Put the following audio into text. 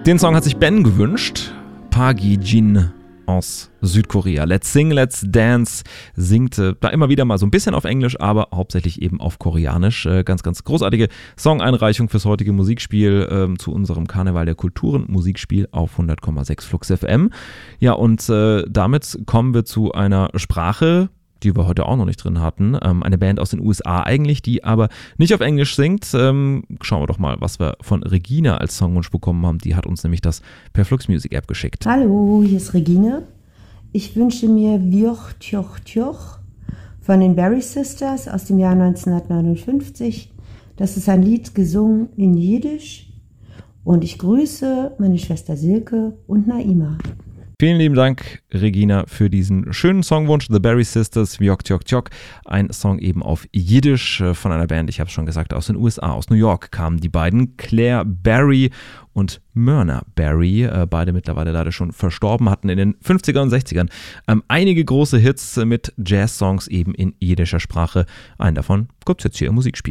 Den Song hat sich Ben gewünscht. Park Ji-jin aus Südkorea. Let's Sing, Let's Dance singt da immer wieder mal so ein bisschen auf Englisch, aber hauptsächlich eben auf Koreanisch. Ganz, ganz großartige Song-Einreichung fürs heutige Musikspiel zu unserem Karneval der Kulturen Musikspiel auf 100,6 Flux FM. Ja, und damit kommen wir zu einer Sprache, die wir heute auch noch nicht drin hatten. Eine Band aus den USA eigentlich, die aber nicht auf Englisch singt. Schauen wir doch mal, was wir von Regina als Songwunsch bekommen haben. Die hat uns nämlich das per Flux Music App geschickt. Hallo, hier ist Regina. Ich wünsche mir Wioch Tjoch Tjoch von den Berry Sisters aus dem Jahr 1959. Das ist ein Lied gesungen in Jiddisch. Und ich grüße meine Schwester Silke und Naima. Vielen lieben Dank, Regina, für diesen schönen Songwunsch. The Berry Sisters, Wioch Tjoch Tjoch. Ein Song eben auf Jiddisch von einer Band, ich habe es schon gesagt, aus den USA, aus New York kamen die beiden. Claire Berry und Myrna Berry, beide mittlerweile leider schon verstorben, hatten in den 50er und 60ern einige große Hits mit Jazz-Songs eben in jiddischer Sprache. Einen davon gibt es jetzt hier im Musikspiel.